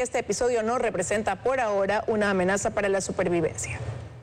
Este episodio no representa por ahora una amenaza para la supervivencia.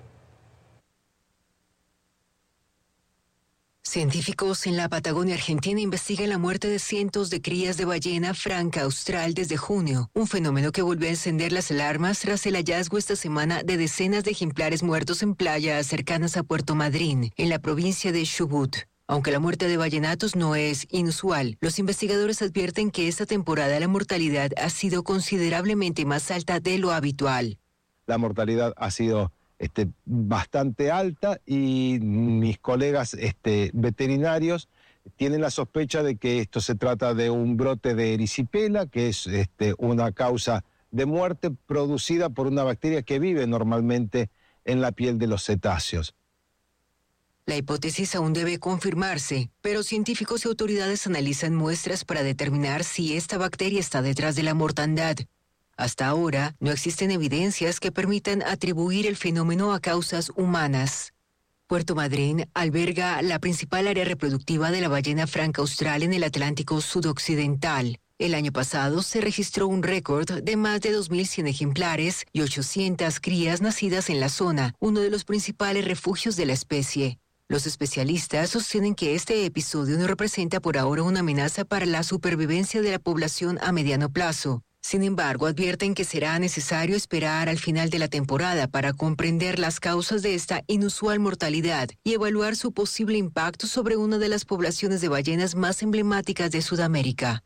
Científicos en la Patagonia Argentina investigan la muerte de cientos de crías de ballena franca austral desde junio, un fenómeno que volvió a encender las alarmas tras el hallazgo esta semana de decenas de ejemplares muertos en playas cercanas a Puerto Madryn, en la provincia de Chubut. Aunque la muerte de ballenatos no es inusual, los investigadores advierten que esta temporada la mortalidad ha sido considerablemente más alta de lo habitual. La mortalidad ha sido bastante alta y mis colegas veterinarios tienen la sospecha de que esto se trata de un brote de erisipela, que es una causa de muerte producida por una bacteria que vive normalmente en la piel de los cetáceos. La hipótesis aún debe confirmarse, pero científicos y autoridades analizan muestras para determinar si esta bacteria está detrás de la mortandad. Hasta ahora, no existen evidencias que permitan atribuir el fenómeno a causas humanas. Puerto Madryn alberga la principal área reproductiva de la ballena franca austral en el Atlántico sudoccidental. El año pasado se registró un récord de más de 2.100 ejemplares y 800 crías nacidas en la zona, uno de los principales refugios de la especie. Los especialistas sostienen que este episodio no representa por ahora una amenaza para la supervivencia de la población a mediano plazo. Sin embargo, advierten que será necesario esperar al final de la temporada para comprender las causas de esta inusual mortalidad y evaluar su posible impacto sobre una de las poblaciones de ballenas más emblemáticas de Sudamérica.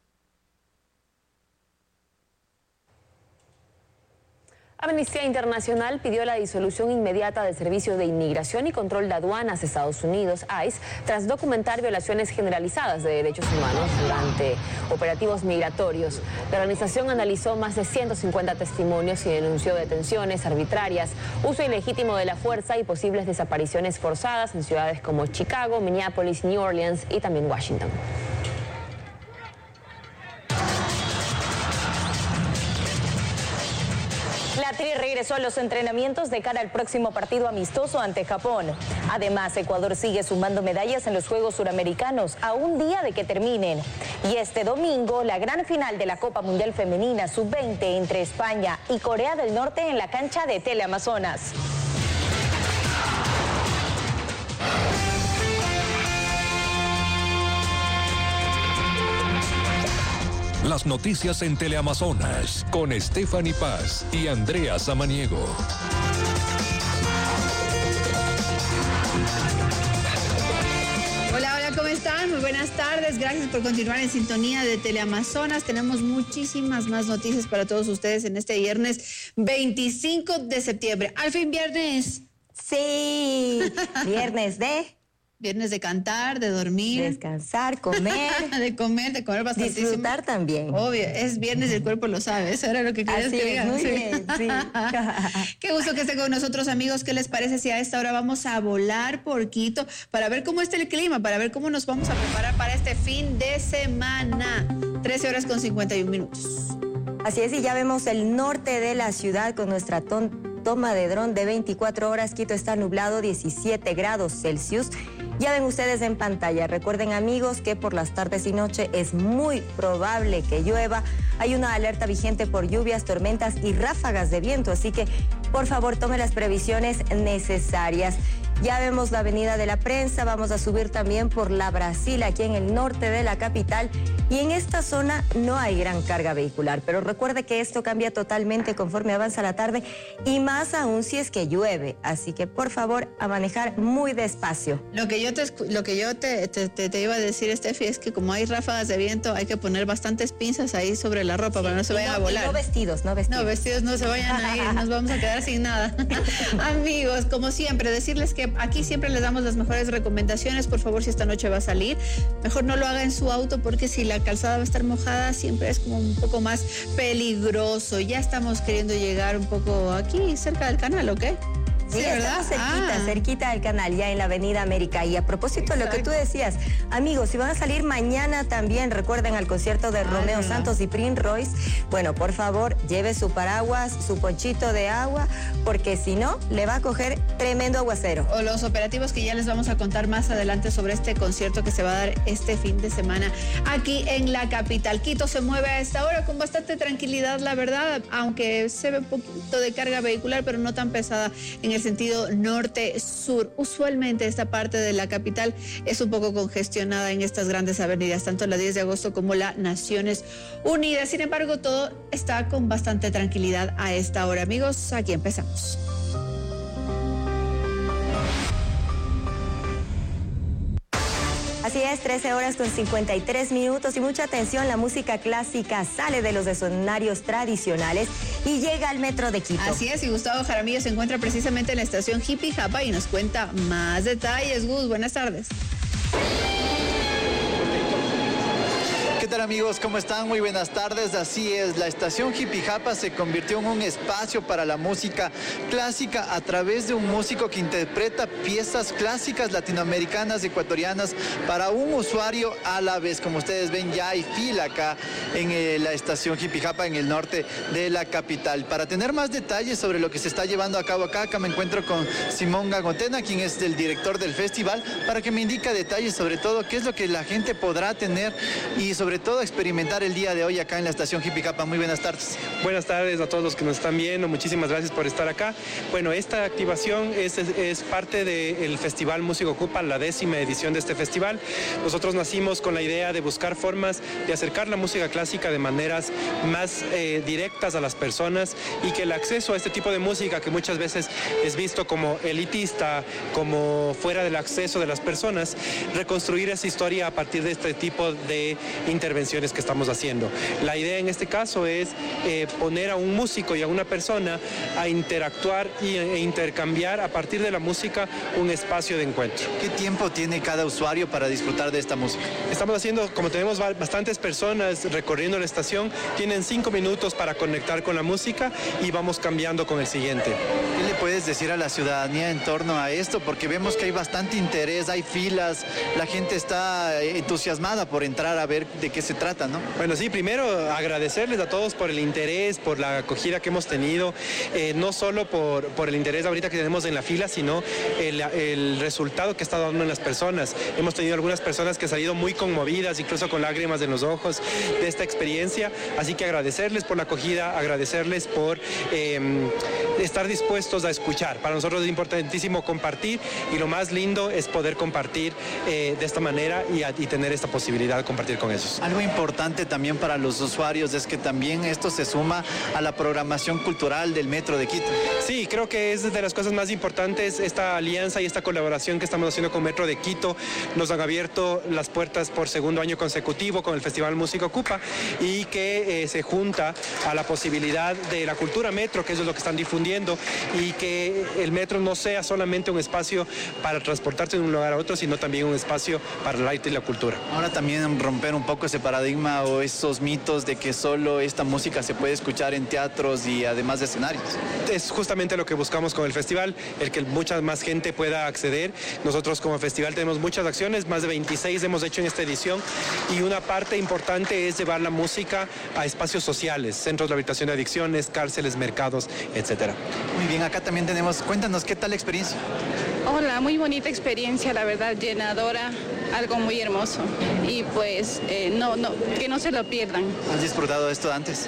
Amnistía Internacional pidió la disolución inmediata del Servicio de Inmigración y Control de Aduanas de Estados Unidos, ICE, tras documentar violaciones generalizadas de derechos humanos durante operativos migratorios. La organización analizó más de 150 testimonios y denunció detenciones arbitrarias, uso ilegítimo de la fuerza y posibles desapariciones forzadas en ciudades como Chicago, Minneapolis, New Orleans y también Washington. La Tri regresó a los entrenamientos de cara al próximo partido amistoso ante Japón. Además, Ecuador sigue sumando medallas en los Juegos Suramericanos a un día de que terminen. Y este domingo, la gran final de la Copa Mundial Femenina Sub-20 entre España y Corea del Norte en la cancha de Teleamazonas. Las noticias en Teleamazonas con Stephanie Paz y Andrea Samaniego. Hola, hola, ¿cómo están? Muy buenas tardes. Gracias por continuar en sintonía de Teleamazonas. Tenemos muchísimas más noticias para todos ustedes en este viernes 25 de septiembre. Al fin viernes. Sí, viernes de cantar, de dormir. Descansar, comer. de comer bastantísimo. Disfrutar también. Obvio, es viernes y el cuerpo lo sabe. Eso era lo que querías que diga. Muy bien, sí. Qué gusto que estén con nosotros, amigos. ¿Qué les parece si a esta hora vamos a volar por Quito para ver cómo está el clima, para ver cómo nos vamos a preparar para este fin de semana? 13 horas con 51 minutos. Así es, y ya vemos el norte de la ciudad con nuestra toma de dron de 24 horas. Quito está nublado, 17 grados Celsius. Ya ven ustedes en pantalla. Recuerden, amigos, que por las tardes y noche es muy probable que llueva. Hay una alerta vigente por lluvias, tormentas y ráfagas de viento, así que por favor tome las previsiones necesarias. Ya vemos la avenida de la Prensa, vamos a subir también por la Brasil, aquí en el norte de la capital, y en esta zona no hay gran carga vehicular, pero recuerde que esto cambia totalmente conforme avanza la tarde y más aún si es que llueve, así que por favor a manejar muy despacio. Lo que yo te iba a decir, Steffi, es que como hay ráfagas de viento hay que poner bastantes pinzas ahí sobre la ropa, sí, para no se vayan a volar. No vestidos. No, vestidos no se vayan a ir, nos vamos a quedar sin nada. Amigos, como siempre, decirles que aquí siempre les damos las mejores recomendaciones. Por favor, si esta noche va a salir, mejor no lo haga en su auto, porque si la calzada va a estar mojada siempre es como un poco más peligroso. Ya estamos queriendo llegar un poco aquí cerca del canal, ¿ok? Sí, estamos cerquita del canal, ya en la Avenida América. Y a propósito de lo que tú decías, amigos, si van a salir mañana también, recuerden al concierto de Romeo Santos y Prince Royce, bueno, por favor, lleve su paraguas, su ponchito de agua, porque si no, le va a coger tremendo aguacero. O los operativos que ya les vamos a contar más adelante sobre este concierto que se va a dar este fin de semana aquí en la capital. Quito se mueve a esta hora con bastante tranquilidad, la verdad, aunque se ve un poquito de carga vehicular, pero no tan pesada en el sentido norte-sur. Usualmente esta parte de la capital es un poco congestionada en estas grandes avenidas, tanto la 10 de agosto como la Naciones Unidas. Sin embargo, todo está con bastante tranquilidad a esta hora. Amigos, aquí empezamos. Así es, 13 horas con 53 minutos y mucha atención, la música clásica sale de los escenarios tradicionales y llega al metro de Quito. Así es, y Gustavo Jaramillo se encuentra precisamente en la estación Jipijapa y nos cuenta más detalles. Gus, buenas tardes. ¿Qué tal, amigos? ¿Cómo están? Muy buenas tardes. Así es, la estación Jipijapa se convirtió en un espacio para la música clásica a través de un músico que interpreta piezas clásicas latinoamericanas, ecuatorianas, para un usuario a la vez. Como ustedes ven, ya hay fila acá en la estación Jipijapa, en el norte de la capital. Para tener más detalles sobre lo que se está llevando a cabo acá me encuentro con Simón Gagotena, quien es el director del festival, para que me indique detalles sobre todo qué es lo que la gente podrá tener y sobre todo experimentar el día de hoy acá en la estación Jipijapa. Muy buenas tardes. Buenas tardes a todos los que nos están viendo. Muchísimas gracias por estar acá. Bueno, esta activación es parte del Festival Música Ocupa, la 10ª edición de este festival. Nosotros nacimos con la idea de buscar formas de acercar la música clásica de maneras más directas a las personas y que el acceso a este tipo de música, que muchas veces es visto como elitista, como fuera del acceso de las personas, reconstruir esa historia a partir de este tipo de intervenciones que estamos haciendo. La idea en este caso es poner a un músico y a una persona a interactuar e intercambiar a partir de la música un espacio de encuentro. ¿Qué tiempo tiene cada usuario para disfrutar de esta música? Estamos haciendo, como tenemos bastantes personas recorriendo la estación, tienen 5 minutos para conectar con la música y vamos cambiando con el siguiente. ¿Qué le puedes decir a la ciudadanía en torno a esto? Porque vemos que hay bastante interés, hay filas, la gente está entusiasmada por entrar a ver de qué se trata, ¿no? Bueno, sí, primero agradecerles a todos por el interés, por la acogida que hemos tenido, no solo por el interés ahorita que tenemos en la fila, sino el resultado que está dando en las personas. Hemos tenido algunas personas que han salido muy conmovidas, incluso con lágrimas en los ojos de esta experiencia, así que agradecerles por la acogida, agradecerles por estar dispuestos a escuchar. Para nosotros es importantísimo compartir y lo más lindo es poder compartir de esta manera y tener esta posibilidad de compartir con ellos. Algo importante también para los usuarios es que también esto se suma a la programación cultural del Metro de Quito. Sí, creo que es de las cosas más importantes esta alianza y esta colaboración que estamos haciendo con Metro de Quito. Nos han abierto las puertas por segundo año consecutivo con el Festival Música Ocupa y que se junta a la posibilidad de la cultura metro, que eso es lo que están difundiendo, y que el metro no sea solamente un espacio para transportarse de un lugar a otro, sino también un espacio para el arte y la cultura. Ahora también romper un poco ese paradigma o esos mitos de que solo esta música se puede escuchar en teatros y además de escenarios. Es justamente lo que buscamos con el festival, el que mucha más gente pueda acceder. Nosotros como festival tenemos muchas acciones, más de 26 hemos hecho en esta edición, y una parte importante es llevar la música a espacios sociales, centros de rehabilitación de adicciones, cárceles, mercados, etcétera. Muy bien, acá también tenemos, cuéntanos, ¿qué tal la experiencia? Hola, muy bonita experiencia, la verdad, llenadora, algo muy hermoso. Y pues, que no se lo pierdan. ¿Has disfrutado de esto antes?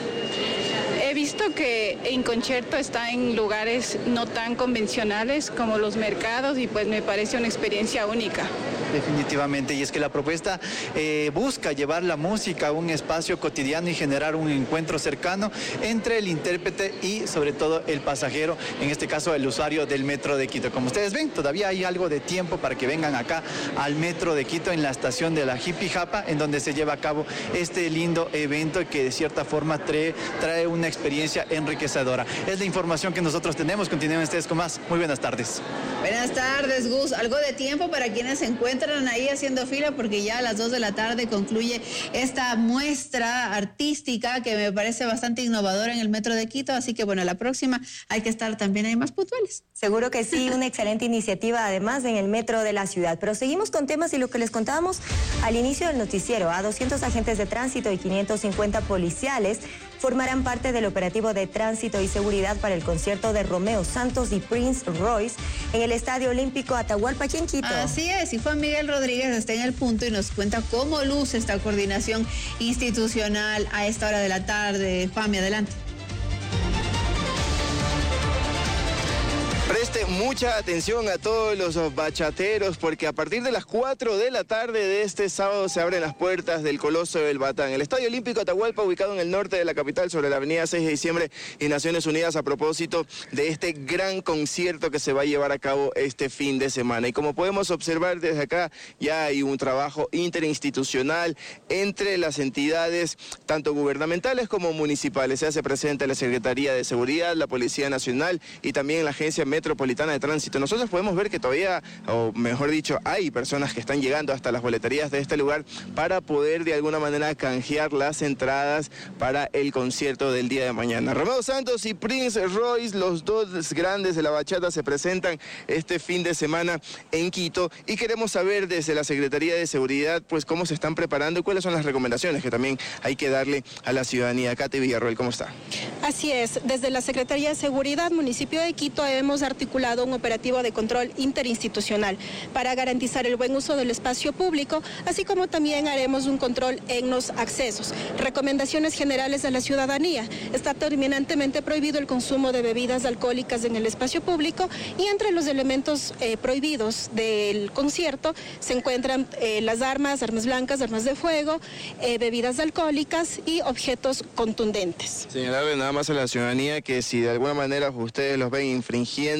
He visto que en concierto está en lugares no tan convencionales como los mercados y pues me parece una experiencia única. Definitivamente, y es que la propuesta busca llevar la música a un espacio cotidiano y generar un encuentro cercano entre el intérprete y sobre todo el pasajero, en este caso el usuario del Metro de Quito. Como ustedes ven, todavía hay algo de tiempo para que vengan acá al Metro de Quito en la estación de la Jipijapa, en donde se lleva a cabo este lindo evento que de cierta forma trae una experiencia enriquecedora. Es la información que nosotros tenemos. Continúen ustedes con más. Muy buenas tardes. Buenas tardes, Gus. Algo de tiempo para quienes se encuentran encuentran ahí haciendo fila porque ya a las 2 de la tarde concluye esta muestra artística que me parece bastante innovadora en el metro de Quito, así que bueno, la próxima hay que estar también ahí más puntuales. Seguro que sí, una excelente iniciativa además en el metro de la ciudad. Pero seguimos con temas y lo que les contábamos al inicio del noticiero, a 200 agentes de tránsito y 550 policiales formarán parte del operativo de tránsito y seguridad para el concierto de Romeo Santos y Prince Royce en el Estadio Olímpico Atahualpa, aquí en Quito. Así es, y Juan Miguel Rodríguez está en el punto y nos cuenta cómo luce esta coordinación institucional a esta hora de la tarde. Juanmi, adelante. Preste mucha atención a todos los bachateros porque a partir de las 4 de la tarde de este sábado se abren las puertas del Coloso del Batán. El Estadio Olímpico Atahualpa, ubicado en el norte de la capital sobre la avenida 6 de diciembre y Naciones Unidas, a propósito de este gran concierto que se va a llevar a cabo este fin de semana. Y como podemos observar desde acá, ya hay un trabajo interinstitucional entre las entidades tanto gubernamentales como municipales. Se hace presente la Secretaría de Seguridad, la Policía Nacional y también la Agencia Metropolitana de Tránsito. Nosotros podemos ver que todavía, o mejor dicho, hay personas que están llegando hasta las boleterías de este lugar para poder de alguna manera canjear las entradas para el concierto del día de mañana. Romeo Santos y Prince Royce, los dos grandes de la bachata, se presentan este fin de semana en Quito y queremos saber desde la Secretaría de Seguridad pues cómo se están preparando y cuáles son las recomendaciones que también hay que darle a la ciudadanía. Katy Villarroel, ¿cómo está? Así es, desde la Secretaría de Seguridad, municipio de Quito, hemos articulado un operativo de control interinstitucional para garantizar el buen uso del espacio público, así como también haremos un control en los accesos. Recomendaciones generales a la ciudadanía. Está terminantemente prohibido el consumo de bebidas alcohólicas en el espacio público y entre los elementos prohibidos del concierto se encuentran las armas blancas, armas de fuego, bebidas alcohólicas y objetos contundentes. Señalarle nada más a la ciudadanía que si de alguna manera ustedes los ven infringiendo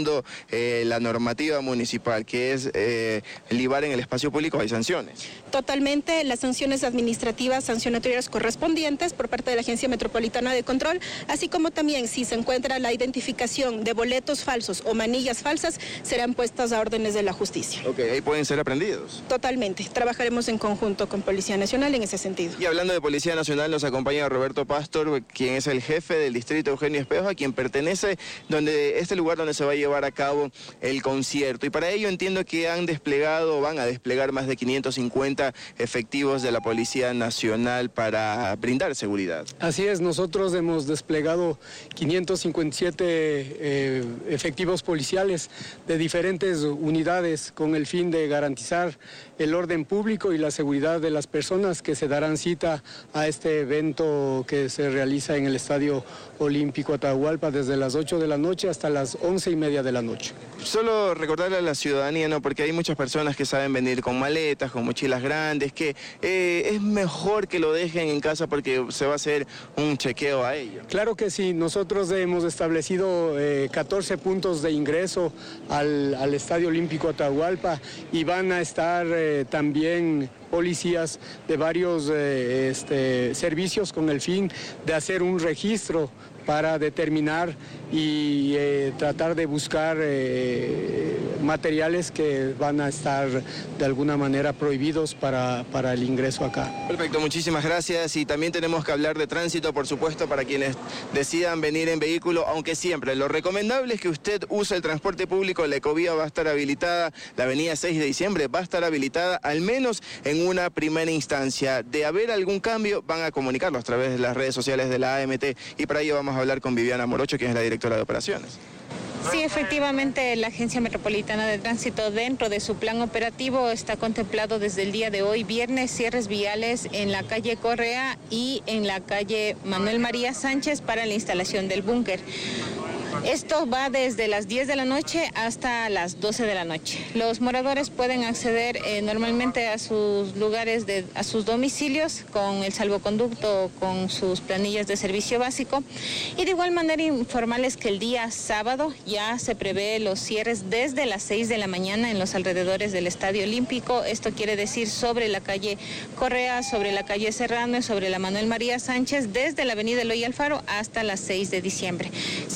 la normativa municipal, que es libar en el espacio público, hay sanciones. Totalmente, las sanciones administrativas sancionatorias correspondientes por parte de la Agencia Metropolitana de Control, así como también si se encuentra la identificación de boletos falsos o manillas falsas, serán puestas a órdenes de la justicia. Ok, ahí pueden ser aprendidos. Totalmente, trabajaremos en conjunto con Policía Nacional en ese sentido. Y hablando de Policía Nacional, nos acompaña Roberto Pastor, quien es el jefe del distrito Eugenio Espejo, a quien pertenece este lugar donde se va a llevar a cabo el concierto. Y para ello entiendo que van a desplegar más de 550 efectivos de la Policía Nacional para brindar seguridad. Así es, nosotros hemos desplegado 557 efectivos policiales de diferentes unidades con el fin de garantizar el orden público y la seguridad de las personas que se darán cita a este evento que se realiza en el Estadio Olímpico Atahualpa desde las 8 de la noche hasta las 11:30 de la noche. Solo recordarle a la ciudadanía, ¿no? Porque hay muchas personas que saben venir con maletas, con mochilas grandes, que es mejor que lo dejen en casa porque se va a hacer un chequeo a ello. Claro que sí, nosotros hemos establecido 14 puntos de ingreso al Estadio Olímpico Atahualpa y van a estar también policías de varios servicios con el fin de hacer un registro para determinar y tratar de buscar materiales que van a estar de alguna manera prohibidos para el ingreso acá. Perfecto, muchísimas gracias. Y también tenemos que hablar de tránsito, por supuesto, para quienes decidan venir en vehículo, aunque siempre lo recomendable es que usted use el transporte público. La ecovía va a estar habilitada, la avenida 6 de diciembre va a estar habilitada, al menos en una primera instancia. De haber algún cambio, van a comunicarlo a través de las redes sociales de la AMT y para ello vamos a hablar con Viviana Morocho, quien es la directora de operaciones. Sí, efectivamente, la Agencia Metropolitana de Tránsito, dentro de su plan operativo, está contemplado desde el día de hoy, viernes, cierres viales en la calle Correa y en la calle Manuel María Sánchez para la instalación del búnker. Esto va desde las 10 de la noche hasta las 12 de la noche. Los moradores pueden acceder normalmente a sus lugares, a sus domicilios con el salvoconducto, con sus planillas de servicio básico. Y de igual manera informarles que el día sábado ya se prevé los cierres desde las 6 de la mañana en los alrededores del Estadio Olímpico. Esto quiere decir sobre la calle Correa, sobre la calle Serrano y sobre la Manuel María Sánchez, desde la avenida Eloy Alfaro hasta las 6 de diciembre. Sin embargo,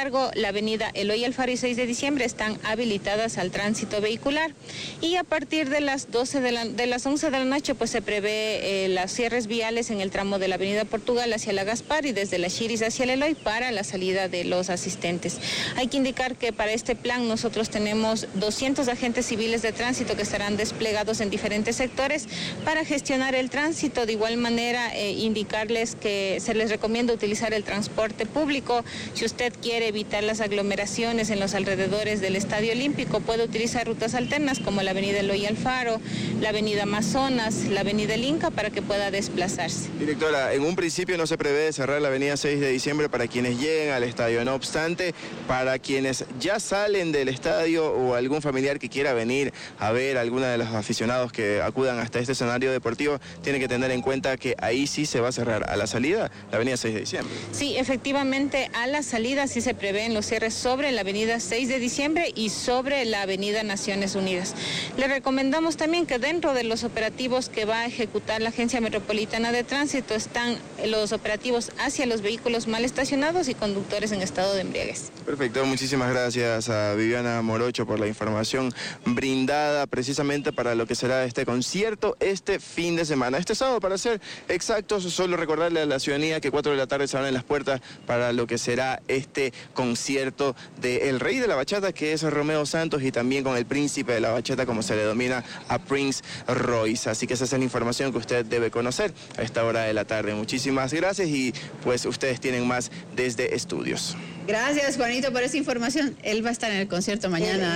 embargo, la avenida Eloy Alfaro y 6 de diciembre están habilitadas al tránsito vehicular. Y a partir de las 11 de la noche, pues se prevé las cierres viales en el tramo de la avenida Portugal hacia la Gaspar y desde la Chiris hacia el Eloy para la salida de los asistentes. Hay que indicar que para este plan nosotros tenemos 200 agentes civiles de tránsito que estarán desplegados en diferentes sectores para gestionar el tránsito. De igual manera, indicarles que se les recomienda utilizar el transporte público. Si usted quiere evitar las aglomeraciones en los alrededores del Estadio Olímpico, puede utilizar rutas alternas como la avenida Eloy Alfaro, la avenida Amazonas, la avenida El Inca para que pueda desplazarse. Directora, en un principio no se prevé cerrar la avenida 6 de diciembre para quienes lleguen al estadio. No obstante, para quienes ya salen del estadio o algún familiar que quiera venir a ver a alguna de los aficionados que acudan hasta este escenario deportivo, tiene que tener en cuenta que ahí sí se va a cerrar. A la salida, la avenida 6 de diciembre. Sí, efectivamente, a la salida sí se prevén los cierres sobre la avenida 6 de diciembre y sobre la avenida Naciones Unidas. Le recomendamos también que dentro de los operativos que va a ejecutar la Agencia Metropolitana de Tránsito están los operativos hacia los vehículos mal estacionados y conductores en estado de embriaguez. Perfecto, muchísimas gracias a Viviana Morocho por la información brindada precisamente para lo que será este concierto este fin de semana. Este sábado, para ser exactos, solo recordarle a la ciudadanía que 4 de la tarde se abren las puertas para lo que será este concierto del Rey de la Bachata, que es Romeo Santos, y también con el Príncipe de la Bachata, como se le denomina a Prince Royce. Así que esa es la información que usted debe conocer a esta hora de la tarde. Muchísimas gracias y pues ustedes tienen más desde Estudios. Gracias, Juanito, por esa información. Él va a estar en el concierto mañana.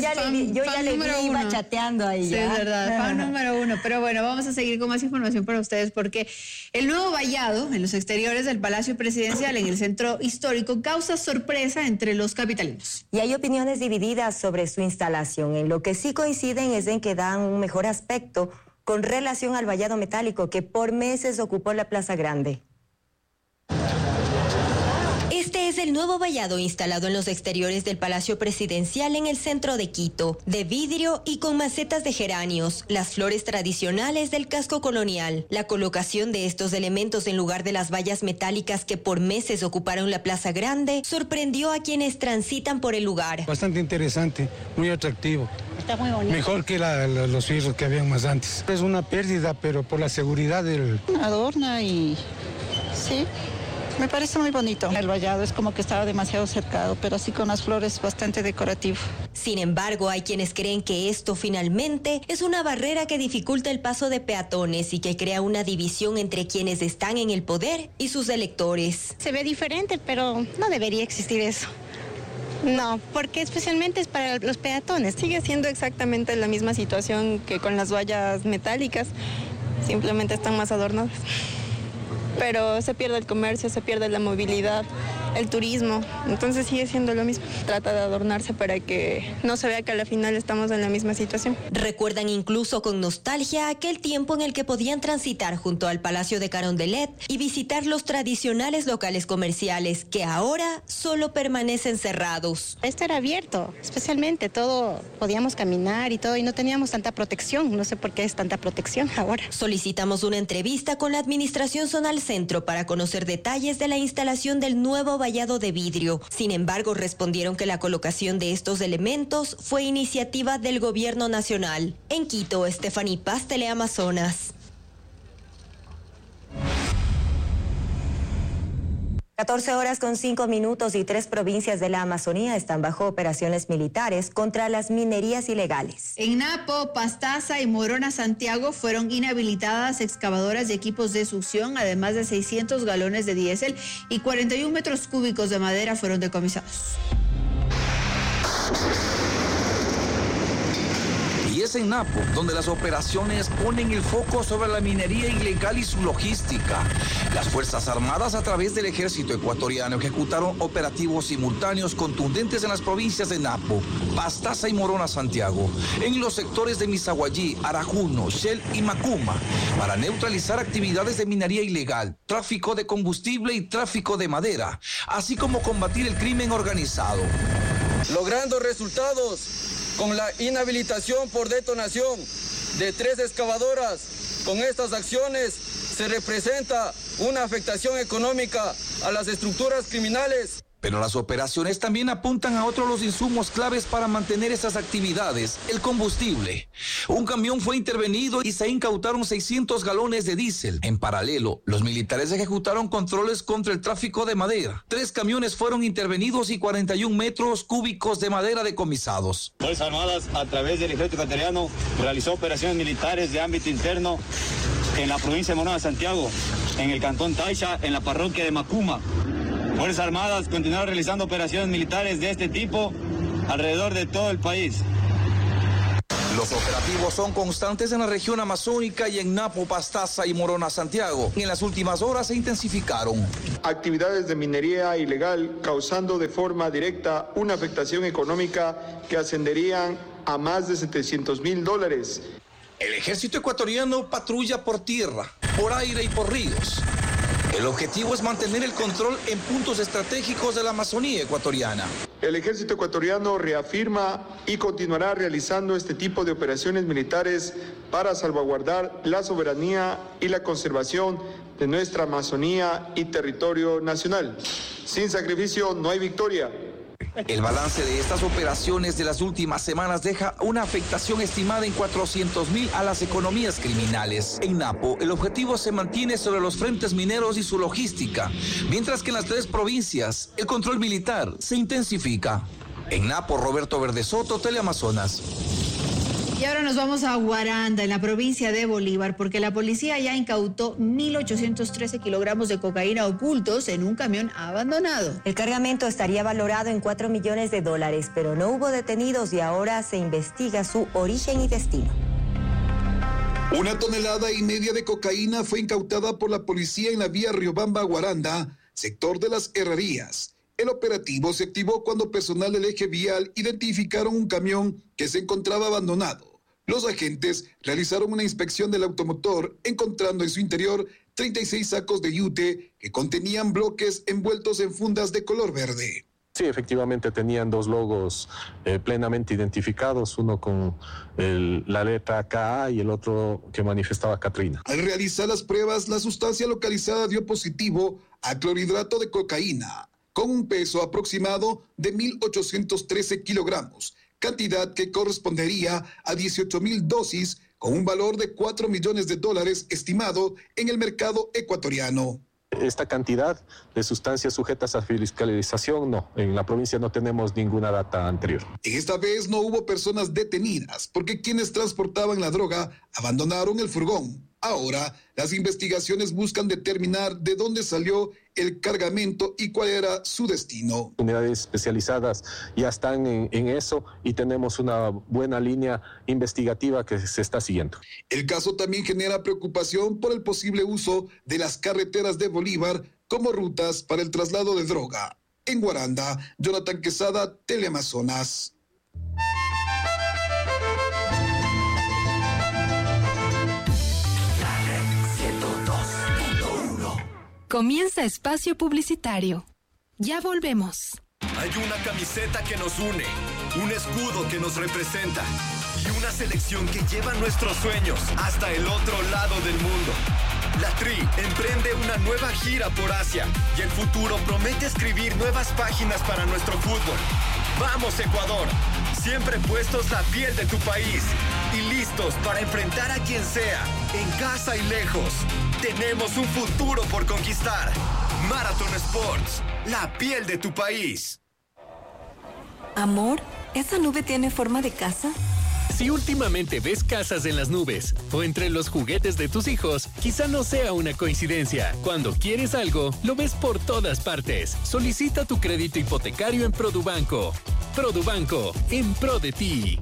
Yo ya le iba chateando ahí. Sí, es verdad, fan número 1. Pero bueno, vamos a seguir con más información para ustedes porque el nuevo vallado en los exteriores del Palacio Presidencial en el centro histórico causa sorpresa entre los capitalinos. Y hay opiniones divididas sobre su instalación. En lo que sí coinciden es en que dan un mejor aspecto con relación al vallado metálico que por meses ocupó la Plaza Grande. Este es el nuevo vallado instalado en los exteriores del Palacio Presidencial en el centro de Quito, de vidrio y con macetas de geranios, las flores tradicionales del casco colonial. La colocación de estos elementos en lugar de las vallas metálicas que por meses ocuparon la Plaza Grande sorprendió a quienes transitan por el lugar. Bastante interesante, muy atractivo. Está muy bonito. Mejor que los fierros que habían más antes. Es una pérdida, pero por la seguridad del... Adorna y... sí. Me parece muy bonito. El vallado es como que estaba demasiado cercado, pero así con las flores bastante decorativo. Sin embargo, hay quienes creen que esto finalmente es una barrera que dificulta el paso de peatones y que crea una división entre quienes están en el poder y sus electores. Se ve diferente, pero no debería existir eso. No, porque especialmente es para los peatones. Sigue siendo exactamente la misma situación que con las vallas metálicas, simplemente están más adornadas. Pero se pierde el comercio, se pierde la movilidad, el turismo, entonces sigue siendo lo mismo. Trata de adornarse para que no se vea que a la final estamos en la misma situación. Recuerdan incluso con nostalgia aquel tiempo en el que podían transitar junto al Palacio de Carondelet y visitar los tradicionales locales comerciales que ahora solo permanecen cerrados. Esto era abierto, especialmente todo, podíamos caminar y todo y no teníamos tanta protección, no sé por qué es tanta protección ahora. Solicitamos una entrevista con la Administración Zonal Centro para conocer detalles de la instalación del nuevo vallado de vidrio. Sin embargo, respondieron que la colocación de estos elementos fue iniciativa del gobierno nacional. En Quito, Stephanie Paz, Teleamazonas. 14 horas con 5 minutos y 3 provincias de la Amazonía están bajo operaciones militares contra las minerías ilegales. En Napo, Pastaza y Morona, Santiago, fueron inhabilitadas excavadoras y equipos de succión, además de 600 galones de diésel y 41 metros cúbicos de madera fueron decomisados. Y es en Napo donde las operaciones ponen el foco sobre la minería ilegal y su logística. Las Fuerzas Armadas a través del Ejército Ecuatoriano ejecutaron operativos simultáneos contundentes en las provincias de Napo, Pastaza y Morona, Santiago, en los sectores de Misaguallí, Arajuno, Shell y Macuma, para neutralizar actividades de minería ilegal, tráfico de combustible y tráfico de madera, así como combatir el crimen organizado. Logrando resultados con la inhabilitación por detonación de 3 excavadoras. Con estas acciones se representa una afectación económica a las estructuras criminales. Pero las operaciones también apuntan a otros los insumos claves para mantener esas actividades, el combustible. Un camión fue intervenido y se incautaron 600 galones de diésel. En paralelo, los militares ejecutaron controles contra el tráfico de madera. 3 camiones fueron intervenidos y 41 metros cúbicos de madera decomisados. Fuerzas Armadas, a través del Ejército Ecuatoriano, realizó operaciones militares de ámbito interno en la provincia de Morona de Santiago, en el cantón Taixa, en la parroquia de Macuma. Fuerzas Armadas continuaron realizando operaciones militares de este tipo alrededor de todo el país. Los operativos son constantes en la región amazónica y en Napo, Pastaza y Morona, Santiago. En las últimas horas se intensificaron actividades de minería ilegal, causando de forma directa una afectación económica que ascenderían a más de $700,000. El ejército ecuatoriano patrulla por tierra, por aire y por ríos. El objetivo es mantener el control en puntos estratégicos de la Amazonía ecuatoriana. El ejército ecuatoriano reafirma y continuará realizando este tipo de operaciones militares para salvaguardar la soberanía y la conservación de nuestra Amazonía y territorio nacional. Sin sacrificio no hay victoria. El balance de estas operaciones de las últimas semanas deja una afectación estimada en 400,000 a las economías criminales. En Napo, el objetivo se mantiene sobre los frentes mineros y su logística, mientras que en las 3 provincias, el control militar se intensifica. En Napo, Roberto Verdesoto, Teleamazonas. Y ahora nos vamos a Guaranda, en la provincia de Bolívar, porque la policía ya incautó 1.813 kilogramos de cocaína ocultos en un camión abandonado. El cargamento estaría valorado en $4 millones, pero no hubo detenidos y ahora se investiga su origen y destino. 1,5 toneladas de cocaína fue incautada por la policía en la vía Riobamba-Guaranda, sector de las Herrerías. El operativo se activó cuando personal del eje vial identificaron un camión que se encontraba abandonado. Los agentes realizaron una inspección del automotor, encontrando en su interior 36 sacos de yute que contenían bloques envueltos en fundas de color verde. Sí, efectivamente tenían 2 logos plenamente identificados, uno con la letra KA y el otro que manifestaba Catrina. Al realizar las pruebas, la sustancia localizada dio positivo a clorhidrato de cocaína, con un peso aproximado de 1.813 kilogramos, cantidad que correspondería a 18,000 dosis, con un valor de $4 millones estimado en el mercado ecuatoriano. Esta cantidad de sustancias sujetas a fiscalización, no. En la provincia no tenemos ninguna data anterior. Esta vez no hubo personas detenidas porque quienes transportaban la droga abandonaron el furgón. Ahora, las investigaciones buscan determinar de dónde salió el cargamento y cuál era su destino. Unidades especializadas ya están en eso y tenemos una buena línea investigativa que se está siguiendo. El caso también genera preocupación por el posible uso de las carreteras de Bolívar como rutas para el traslado de droga. En Guaranda, Jonathan Quesada, Teleamazonas. Comienza espacio publicitario. Ya volvemos. Hay una camiseta que nos une, un escudo que nos representa y una selección que lleva nuestros sueños hasta el otro lado del mundo. La Tri emprende una nueva gira por Asia y el futuro promete escribir nuevas páginas para nuestro fútbol. ¡Vamos, Ecuador! Siempre puestos la piel de tu país y listos para enfrentar a quien sea, en casa y lejos. Tenemos un futuro por conquistar. Marathon Sports, la piel de tu país. Amor, ¿esa nube tiene forma de casa? Si últimamente ves casas en las nubes o entre los juguetes de tus hijos, quizá no sea una coincidencia. Cuando quieres algo, lo ves por todas partes. Solicita tu crédito hipotecario en Produbanco. Produbanco, en pro de ti.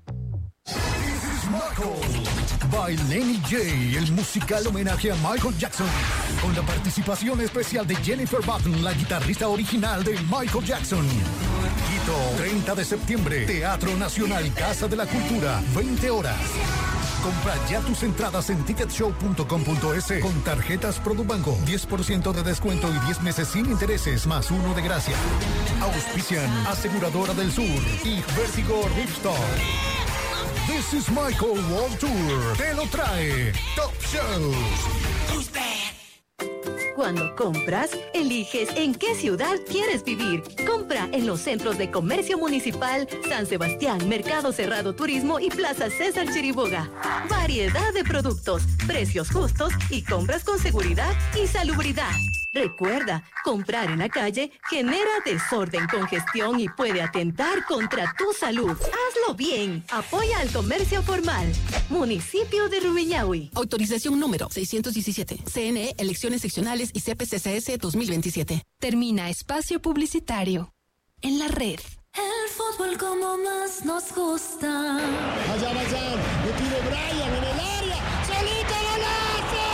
By Lenny J, el musical homenaje a Michael Jackson, con la participación especial de Jennifer Button, la guitarrista original de Michael Jackson. Quito, 30 de septiembre, Teatro Nacional, Casa de la Cultura, 20 horas. Compra ya tus entradas en ticketshow.com.es con tarjetas Produbanco. 10% de descuento y 10 meses sin intereses, más 1 de gracia. Auspician Aseguradora del Sur y Vertigo Ripstop. This is Michael World Tour. Te lo trae Top Shows. Cuando compras, eliges en qué ciudad quieres vivir. Compra en los centros de comercio municipal, San Sebastián, Mercado Cerrado Turismo y Plaza César Chiriboga. Variedad de productos, precios justos y compras con seguridad y salubridad. Recuerda, comprar en la calle genera desorden, congestión y puede atentar contra tu salud. Hazlo bien. Apoya al comercio formal. Municipio de Rumiñahui. Autorización número 617. CNE, elecciones seccionales y CPCCS 2027. Termina espacio publicitario. En la red. El fútbol como más nos gusta. Allá, le tiro Brian en el área. ¡Solito golazo!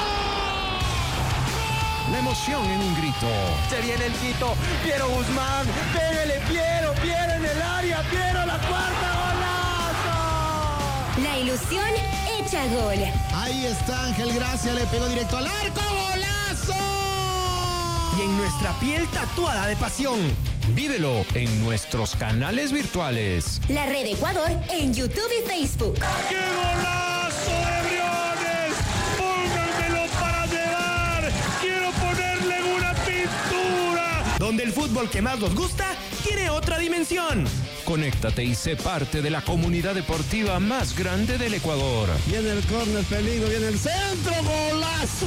La emoción en un grito. Se viene el Quito. Piero Guzmán. Pégale, Piero en el área. Piero, la cuarta, golazo. La ilusión hecha gol. Ahí está Ángel Gracia, le pegó directo al arco. ¡Golazo! Y en nuestra piel tatuada de pasión. Vívelo en nuestros canales virtuales. La Red Ecuador en YouTube y Facebook. ¡Qué golazo de Briones! ¡Pónganmelo para llevar! ¡Quiero ponerle una pintura! Donde el fútbol que más nos gusta tiene otra dimensión. Conéctate y sé parte de la comunidad deportiva más grande del Ecuador. Viene el córner, peligro, viene el centro, golazo.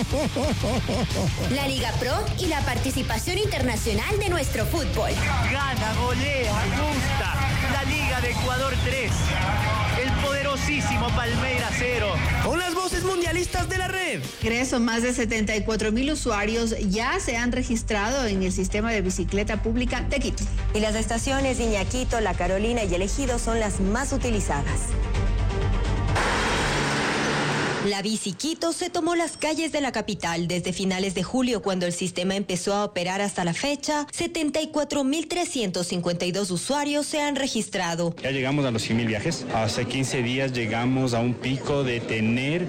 La Liga Pro y la participación internacional de nuestro fútbol. Gana, golea, gusta. La Liga de Ecuador 3. El poderosísimo Palmeiras 0. Con las voces mundialistas de la red. Ingreso, más de 74,000 usuarios ya se han registrado en el sistema de bicicleta pública de Quito. Y las estaciones Iñaquito, La Carolina y El Ejido son las más utilizadas. La Bici Quito se tomó las calles de la capital desde finales de julio, cuando el sistema empezó a operar. Hasta la fecha, 74,352 usuarios se han registrado. Ya llegamos a los 100,000 viajes. Hace 15 días llegamos a un pico de tener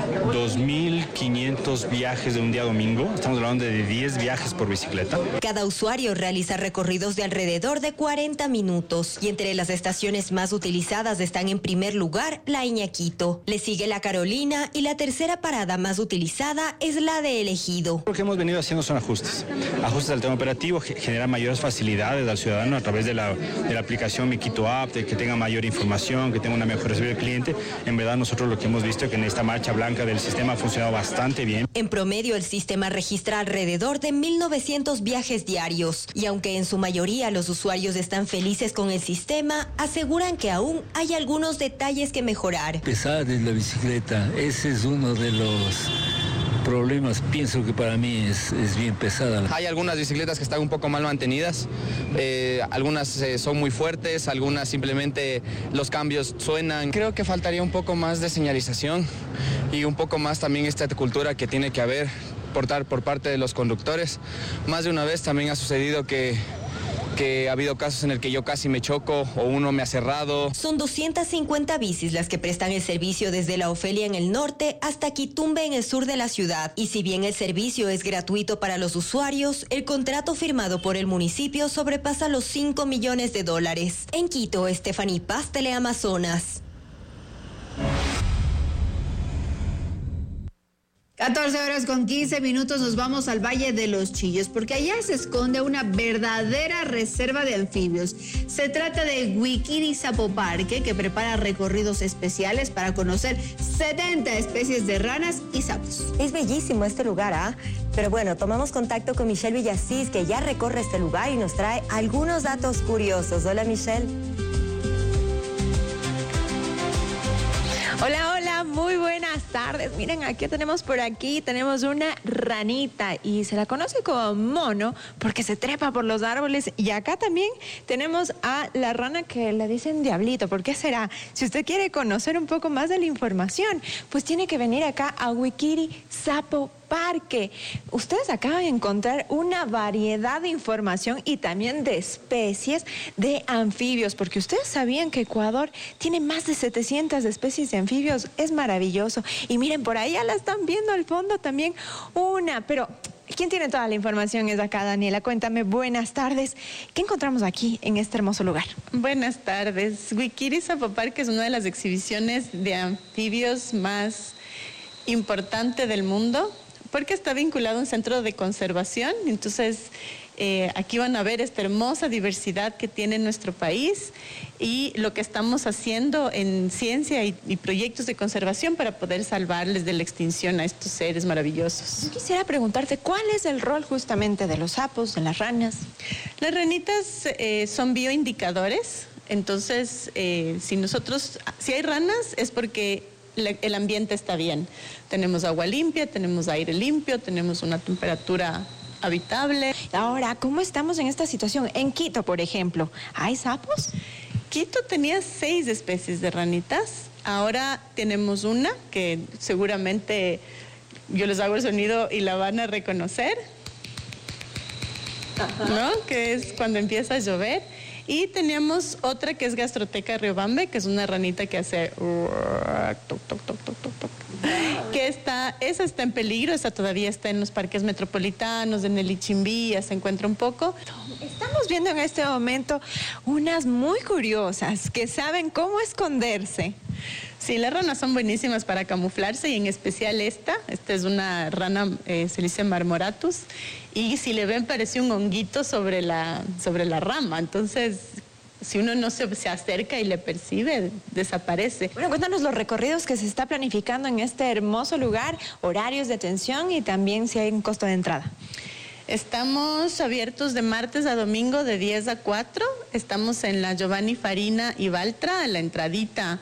2,500 viajes de un día a domingo. Estamos hablando de 10 viajes por bicicleta. Cada usuario realiza recorridos de alrededor de 40 minutos. Y entre las estaciones más utilizadas están en primer lugar la Iñaquito. Le sigue La Carolina y la tercera parada más utilizada es la de El Ejido. Lo que hemos venido haciendo son ajustes. Ajustes al tema operativo, generar mayores facilidades al ciudadano a través de la aplicación Mi Quito App, de que tenga mayor información, que tenga una mejor servicio al cliente. En verdad, nosotros lo que hemos visto es que en esta marcha blanca del sistema ha funcionado bastante bien. En promedio, el sistema registra alrededor de 1,900 viajes diarios. Y aunque en su mayoría los usuarios están felices con el sistema, aseguran que aún hay algunos detalles que mejorar. Pesada es la bicicleta. Ese es uno de los problemas. Pienso que para mí es bien pesada. Hay algunas bicicletas que están un poco mal mantenidas, algunas son muy fuertes, algunas simplemente los cambios suenan. Creo que faltaría un poco más de señalización y un poco más también esta cultura que tiene que haber por parte de los conductores. Más de una vez también ha sucedido que ha habido casos en el que yo casi me choco o uno me ha cerrado. Son 250 bicis las que prestan el servicio desde La Ofelia en el norte hasta Quitumbe en el sur de la ciudad. Y si bien el servicio es gratuito para los usuarios, el contrato firmado por el municipio sobrepasa los $5 millones. En Quito, Stephanie Paz, Teleamazonas. 14:15, nos vamos al Valle de los Chillos, porque allá se esconde una verdadera reserva de anfibios. Se trata de Huiquiri Sapoparque, que prepara recorridos especiales para conocer 70 especies de ranas y sapos. Es bellísimo este lugar, ¿ah? Pero bueno, tomamos contacto con Michelle Villasís, que ya recorre este lugar y nos trae algunos datos curiosos. Hola, Michelle. Hola, hola, muy buenas tardes. Miren, aquí tenemos una ranita y se la conoce como mono porque se trepa por los árboles. Y acá también tenemos a la rana que le dicen diablito. ¿Por qué será? Si usted quiere conocer un poco más de la información, pues tiene que venir acá a Huiquiri Sapoparque. Ustedes acaban de encontrar una variedad de información y también de especies de anfibios, porque ustedes sabían que Ecuador tiene más de 700 especies de anfibios. Es maravilloso. Y miren, por ahí ya la están viendo al fondo también una, pero ¿quién tiene toda la información? Es acá, Daniela. Cuéntame, buenas tardes. ¿Qué encontramos aquí en este hermoso lugar? Buenas tardes. Huiquiri Sapoparque es una de las exhibiciones de anfibios más importante del mundo, porque está vinculado a un centro de conservación. Entonces, aquí van a ver esta hermosa diversidad que tiene nuestro país y lo que estamos haciendo en ciencia y proyectos de conservación para poder salvarles de la extinción a estos seres maravillosos. Yo quisiera preguntarte, ¿cuál es el rol justamente de los sapos, de las ranas? Las ranitas son bioindicadores, entonces si hay ranas es porque el ambiente está bien. Tenemos agua limpia, tenemos aire limpio, tenemos una temperatura habitable. Ahora, ¿cómo estamos en esta situación? En Quito, por ejemplo, ¿hay sapos? Quito tenía 6 especies de ranitas. Ahora tenemos una que seguramente yo les hago el sonido y la van a reconocer, ¿no? Que es cuando empieza a llover. Y teníamos otra que es Gastroteca riobambe, que es una ranita que hace toc, toc, toc, toc, toc, toc. Que esa está en peligro, esa todavía está en los parques metropolitanos, en el Ichimbí, ya se encuentra un poco. Estamos viendo en este momento unas muy curiosas que saben cómo esconderse. Sí, las ranas son buenísimas para camuflarse y en especial esta es una rana, se le dice Marmoratus, y si le ven parece un honguito sobre la rama, entonces si uno no se acerca y le percibe, desaparece. Bueno, cuéntanos los recorridos que se está planificando en este hermoso lugar, horarios de atención y también si hay un costo de entrada. Estamos abiertos de martes a domingo de 10 a 4, estamos en la Giovanni Farina y Baltra, a la entradita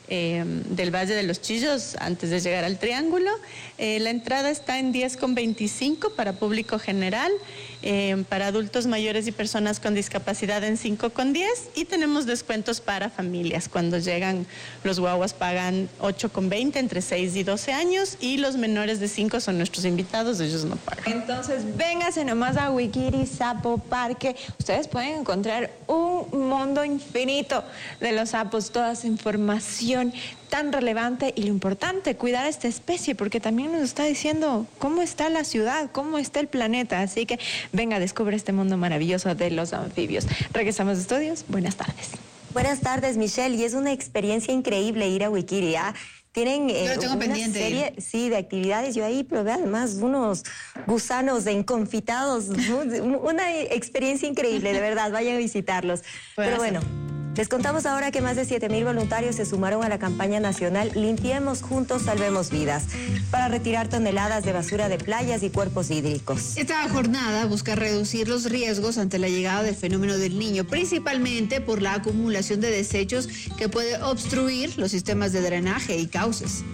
del Valle de los Chillos antes de llegar al Triángulo. La entrada está en 10,25 para público general, para adultos mayores y personas con discapacidad en 5,10 y tenemos descuentos para familias. Cuando llegan los guaguas pagan 8,20 entre 6 y 12 años y los menores de 5 son nuestros invitados, ellos no pagan. Entonces véngase nomás a Huiquiri Sapo Parque, ustedes pueden encontrar un mundo infinito de los sapos, toda esa información tan relevante y lo importante, cuidar a esta especie, porque también nos está diciendo cómo está la ciudad, cómo está el planeta. Así que venga, descubre este mundo maravilloso de los anfibios. Regresamos a estudios. Buenas tardes. Buenas tardes, Michelle. Y es una experiencia increíble ir a Huiquiri. Tienen una serie de actividades. Yo ahí probé además unos gusanos enconfitados. Una experiencia increíble, de verdad. Vayan a visitarlos. Pero bueno, les contamos ahora que más de 7,000 voluntarios se sumaron a la campaña nacional Limpiemos Juntos, Salvemos Vidas, para retirar toneladas de basura de playas y cuerpos hídricos. Esta jornada busca reducir los riesgos ante la llegada del fenómeno del Niño, principalmente por la acumulación de desechos que puede obstruir los sistemas de drenaje y cauces.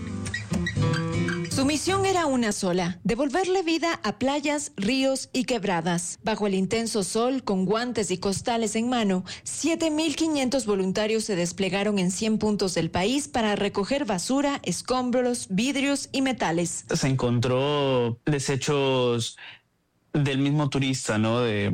Su misión era una sola, devolverle vida a playas, ríos y quebradas. Bajo el intenso sol, con guantes y costales en mano, 7,500 voluntarios se desplegaron en 100 puntos del país para recoger basura, escombros, vidrios y metales. Se encontró desechos del mismo turista, ¿no? De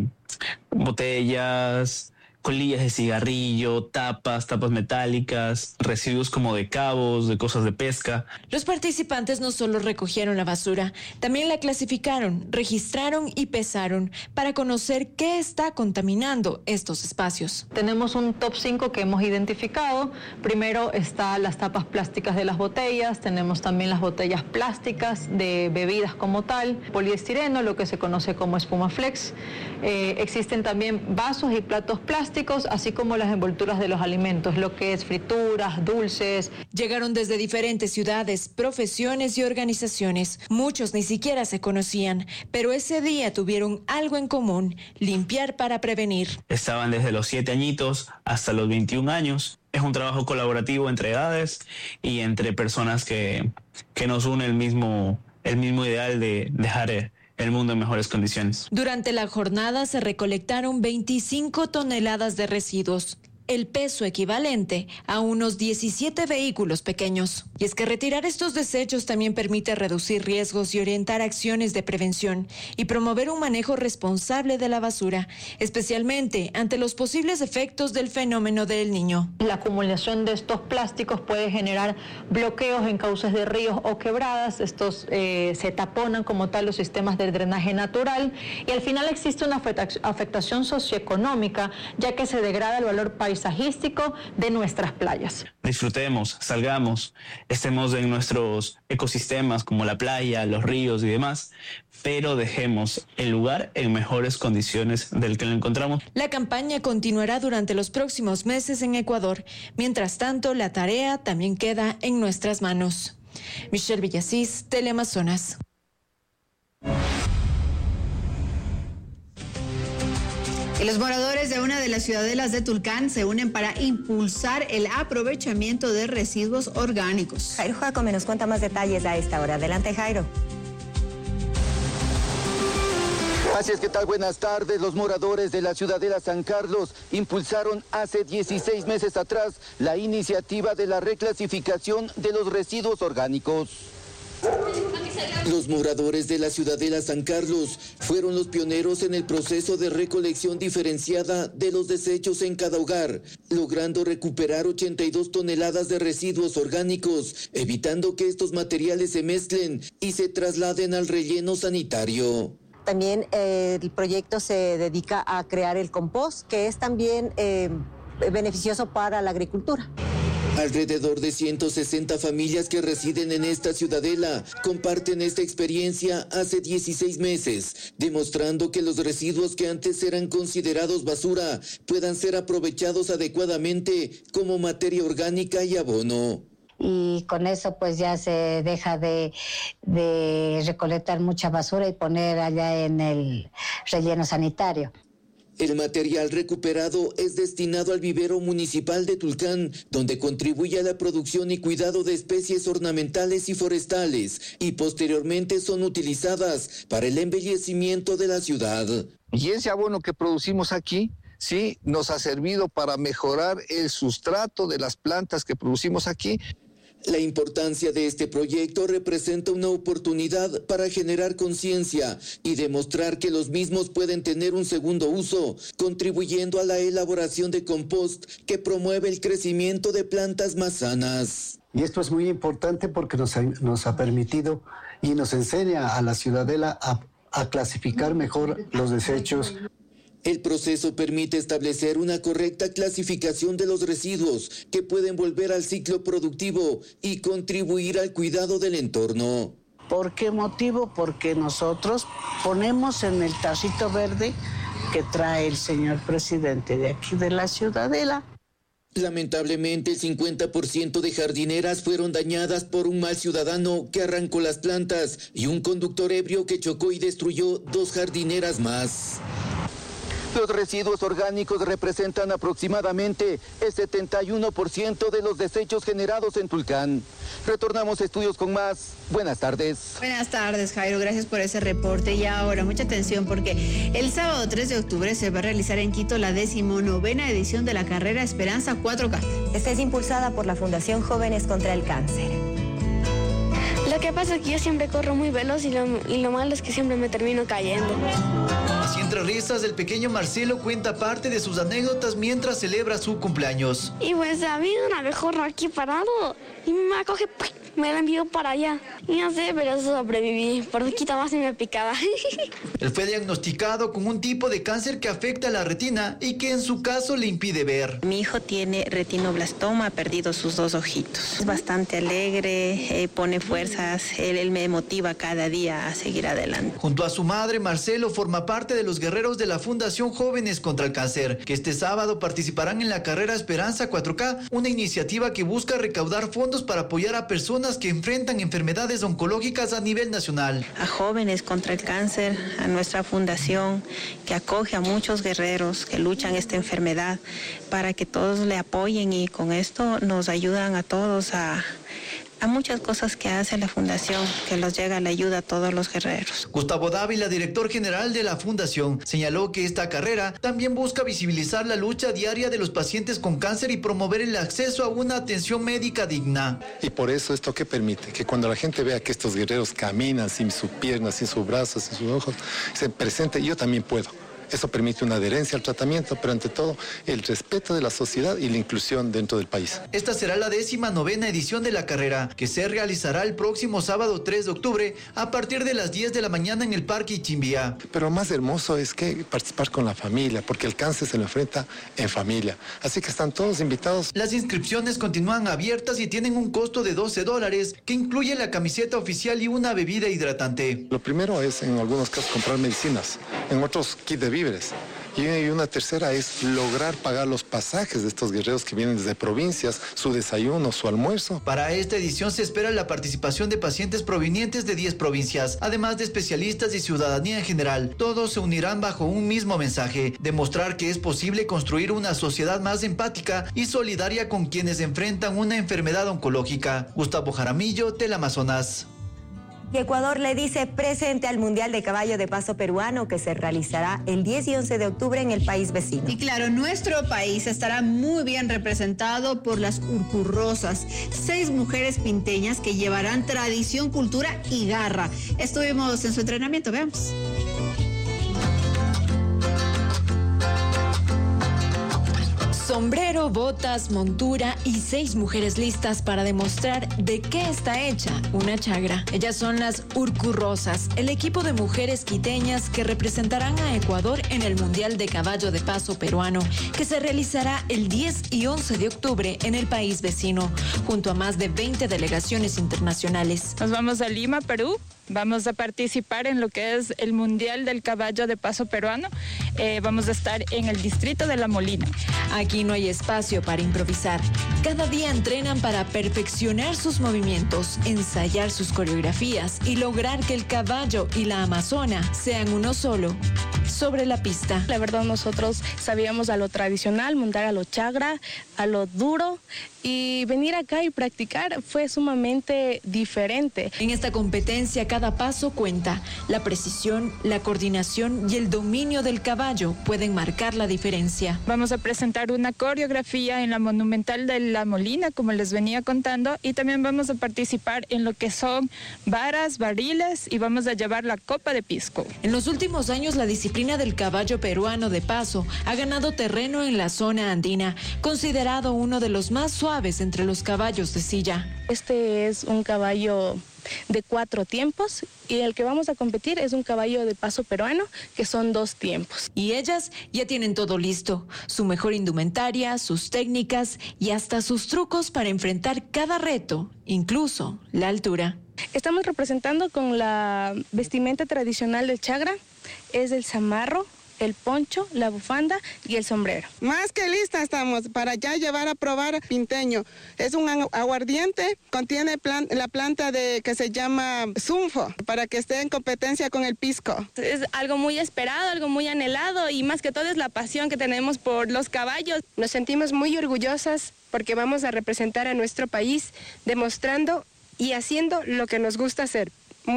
botellas, colillas de cigarrillo, tapas metálicas, residuos como de cabos, de cosas de pesca. Los participantes no solo recogieron la basura, también la clasificaron, registraron y pesaron para conocer qué está contaminando estos espacios. Tenemos un top 5 que hemos identificado. Primero está las tapas plásticas de las botellas, tenemos también las botellas plásticas de bebidas como tal, poliestireno, lo que se conoce como espuma flex. Existen también vasos y platos plásticos, así como las envolturas de los alimentos, lo que es frituras, dulces. Llegaron desde diferentes ciudades, profesiones y organizaciones. Muchos ni siquiera se conocían, pero ese día tuvieron algo en común: limpiar para prevenir. Estaban desde los 7 añitos hasta los 21 años. Es un trabajo colaborativo entre edades y entre personas que nos une el mismo ideal de dejar el mundo en mejores condiciones. Durante la jornada se recolectaron 25 toneladas de residuos, el peso equivalente a unos 17 vehículos pequeños. Y es que retirar estos desechos también permite reducir riesgos y orientar acciones de prevención y promover un manejo responsable de la basura, especialmente ante los posibles efectos del fenómeno del Niño. La acumulación de estos plásticos puede generar bloqueos en cauces de ríos o quebradas. Estos se taponan como tal los sistemas de drenaje natural y al final existe una afectación socioeconómica, ya que se degrada el valor paisajístico paisajístico de nuestras playas. Disfrutemos, salgamos, estemos en nuestros ecosistemas como la playa, los ríos y demás, pero dejemos el lugar en mejores condiciones del que lo encontramos. La campaña continuará durante los próximos meses en Ecuador. Mientras tanto, la tarea también queda en nuestras manos. Michelle Villasís, Teleamazonas. Y los moradores de una de las ciudadelas de Tulcán se unen para impulsar el aprovechamiento de residuos orgánicos. Jairo Jacome nos cuenta más detalles a esta hora. Adelante, Jairo. Así es, ¿qué tal? Buenas tardes. Los moradores de la ciudadela San Carlos impulsaron hace 16 meses atrás la iniciativa de la reclasificación de los residuos orgánicos. Los moradores de la ciudadela San Carlos fueron los pioneros en el proceso de recolección diferenciada de los desechos en cada hogar, logrando recuperar 82 toneladas de residuos orgánicos, evitando que estos materiales se mezclen y se trasladen al relleno sanitario. También el proyecto se dedica a crear el compost, que es también beneficioso para la agricultura. Alrededor de 160 familias que residen en esta ciudadela comparten esta experiencia hace 16 meses, demostrando que los residuos que antes eran considerados basura puedan ser aprovechados adecuadamente como materia orgánica y abono. Y con eso pues ya se deja de recolectar mucha basura y poner allá en el relleno sanitario. El material recuperado es destinado al vivero municipal de Tulcán, donde contribuye a la producción y cuidado de especies ornamentales y forestales, y posteriormente son utilizadas para el embellecimiento de la ciudad. Y ese abono que producimos aquí, sí, nos ha servido para mejorar el sustrato de las plantas que producimos aquí. La importancia de este proyecto representa una oportunidad para generar conciencia y demostrar que los mismos pueden tener un segundo uso, contribuyendo a la elaboración de compost que promueve el crecimiento de plantas más sanas. Y esto es muy importante porque nos ha permitido y nos enseña a la ciudadela a clasificar mejor los desechos. El proceso permite establecer una correcta clasificación de los residuos que pueden volver al ciclo productivo y contribuir al cuidado del entorno. ¿Por qué motivo? Porque nosotros ponemos en el tarrito verde que trae el señor presidente de aquí de la ciudadela. Lamentablemente, el 50% de jardineras fueron dañadas por un mal ciudadano que arrancó las plantas y un conductor ebrio que chocó y destruyó 2 jardineras más. Los residuos orgánicos representan aproximadamente el 71% de los desechos generados en Tulcán. Retornamos a estudios con más. Buenas tardes. Buenas tardes, Jairo. Gracias por ese reporte. Y ahora, mucha atención porque el sábado 3 de octubre se va a realizar en Quito la 19ª edición de la carrera Esperanza 4K. Esta es impulsada por la Fundación Jóvenes contra el Cáncer. Lo que pasa es que yo siempre corro muy veloz y lo malo es que siempre me termino cayendo. Así entre risas, el pequeño Marcelo cuenta parte de sus anécdotas mientras celebra su cumpleaños. Y pues a mí una vez corro aquí parado y mi mamá coge, me la envió para allá. Y no sé, pero sobreviví, por poquito más y me picaba. Él fue diagnosticado con un tipo de cáncer que afecta a la retina y que en su caso le impide ver. Mi hijo tiene retinoblastoma, ha perdido sus 2 ojitos. Es bastante alegre, pone fuerzas, él me motiva cada día a seguir adelante. Junto a su madre, Marcelo forma parte de los guerreros de la Fundación Jóvenes contra el Cáncer, que este sábado participarán en la carrera Esperanza 4K, una iniciativa que busca recaudar fondos para apoyar a personas que enfrentan enfermedades oncológicas a nivel nacional. A Jóvenes contra el Cáncer, a nuestra fundación que acoge a muchos guerreros que luchan esta enfermedad, para que todos le apoyen y con esto nos ayudan a todos a muchas cosas que hace la fundación, que los llega la ayuda a todos los guerreros. Gustavo Dávila, director general de la fundación, señaló que esta carrera también busca visibilizar la lucha diaria de los pacientes con cáncer y promover el acceso a una atención médica digna. Y por eso esto que permite que cuando la gente vea que estos guerreros caminan sin sus piernas, sin sus brazos, sin sus ojos, se presente, yo también puedo. Eso permite una adherencia al tratamiento, pero ante todo el respeto de la sociedad y la inclusión dentro del país. Esta será la 19ª edición de la carrera, que se realizará el próximo sábado 3 de octubre a partir de las 10 de la mañana en el Parque Ichimbía. Pero más hermoso es que participar con la familia, porque el cáncer se lo enfrenta en familia. Así que están todos invitados. Las inscripciones continúan abiertas y tienen un costo de $12, que incluye la camiseta oficial y una bebida hidratante. Lo primero es, en algunos casos, comprar medicinas, en otros, kit de víveres. Y una tercera es lograr pagar los pasajes de estos guerreros que vienen desde provincias, su desayuno, su almuerzo. Para esta edición se espera la participación de pacientes provenientes de 10 provincias, además de especialistas y ciudadanía en general. Todos se unirán bajo un mismo mensaje: demostrar que es posible construir una sociedad más empática y solidaria con quienes enfrentan una enfermedad oncológica. Gustavo Jaramillo, Teleamazonas. Y Ecuador le dice presente al Mundial de Caballo de Paso peruano, que se realizará el 10 y 11 de octubre en el país vecino. Y claro, nuestro país estará muy bien representado por las urcurrosas, 6 mujeres pinteñas que llevarán tradición, cultura y garra. Estuvimos en su entrenamiento, veamos. Sombrero, botas, montura y 6 mujeres listas para demostrar de qué está hecha una chagra. Ellas son las urcurrosas, el equipo de mujeres quiteñas que representarán a Ecuador en el Mundial de Caballo de Paso peruano, que se realizará el 10 y 11 de octubre en el país vecino, junto a más de 20 delegaciones internacionales. Nos vamos a Lima, Perú. Vamos a participar en lo que es el Mundial del Caballo de Paso peruano. Vamos a estar en el distrito de La Molina. Aquí no hay espacio para improvisar. Cada día entrenan para perfeccionar sus movimientos, ensayar sus coreografías y lograr que el caballo y la amazona sean uno solo sobre la pista. La verdad, nosotros sabíamos a lo tradicional, montar a lo chagra, a lo duro, y venir acá y practicar fue sumamente diferente. En esta competencia cada paso cuenta. La precisión, la coordinación y el dominio del caballo pueden marcar la diferencia. Vamos a presentar una coreografía en la Monumental de La Molina, como les venía contando, y también vamos a participar en lo que son varas, barriles, y vamos a llevar la copa de pisco. En los últimos años, la disciplina del caballo peruano de paso ha ganado terreno en la zona andina, considerado uno de los más suaves entre los caballos de silla. Este es un caballo de 4 tiempos y el que vamos a competir es un caballo de paso peruano, que son 2 tiempos. Y ellas ya tienen todo listo, su mejor indumentaria, sus técnicas y hasta sus trucos para enfrentar cada reto, incluso la altura. Estamos representando con la vestimenta tradicional del chagra, es el zamarro, el poncho, la bufanda y el sombrero. Más que lista estamos para ya llevar a probar pinteño. Es un aguardiente, contiene la planta que se llama zunfo, para que esté en competencia con el pisco. Es algo muy esperado, algo muy anhelado, y más que todo es la pasión que tenemos por los caballos. Nos sentimos muy orgullosas porque vamos a representar a nuestro país demostrando y haciendo lo que nos gusta hacer.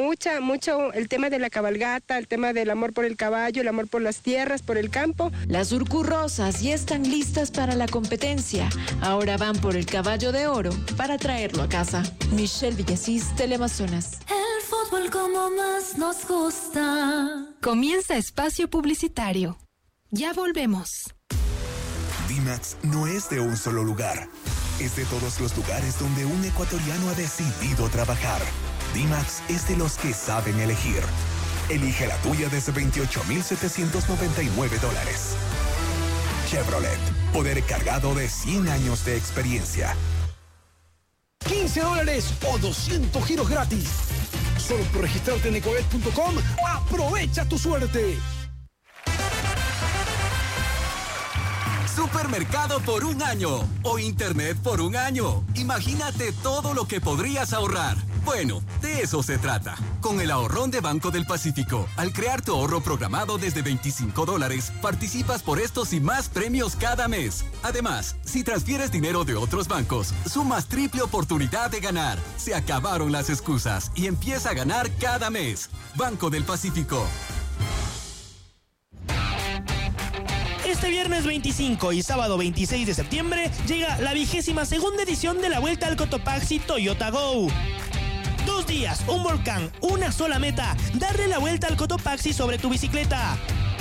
Mucho el tema de la cabalgata, el tema del amor por el caballo, el amor por las tierras, por el campo. Las urcurrosas ya están listas para la competencia. Ahora van por el caballo de oro para traerlo a casa. Michelle Villasís, Teleamazonas. El fútbol como más nos gusta. Comienza espacio publicitario. Ya volvemos. Dimax no es de un solo lugar. Es de todos los lugares donde un ecuatoriano ha decidido trabajar. Dimax es de los que saben elegir. Elige la tuya desde $28,799. Chevrolet, poder cargado de 100 años de experiencia. $15 o 200 giros gratis. Solo por registrarte en ecobet.com, aprovecha tu suerte. Supermercado por un año o Internet por un año. Imagínate todo lo que podrías ahorrar. Bueno, de eso se trata. Con el ahorrón de Banco del Pacífico, al crear tu ahorro programado desde $25, participas por estos y más premios cada mes. Además, si transfieres dinero de otros bancos, sumas triple oportunidad de ganar. Se acabaron las excusas y empieza a ganar cada mes. Banco del Pacífico. Este viernes 25 y sábado 26 de septiembre llega la 22ª edición de la Vuelta al Cotopaxi Toyota Go. 2 días, un volcán, una sola meta, darle la vuelta al Cotopaxi sobre tu bicicleta.